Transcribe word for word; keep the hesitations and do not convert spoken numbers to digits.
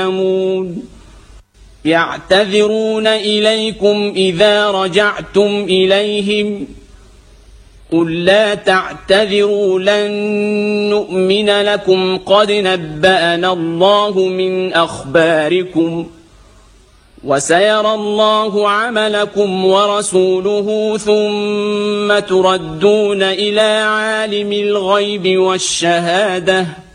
يعتذرون إليكم إذا رجعتم إليهم قل لا تعتذروا لن نؤمن لكم قد نبأنا الله من أخباركم وسيرى الله عملكم ورسوله ثم تردون إلى عالم الغيب والشهادة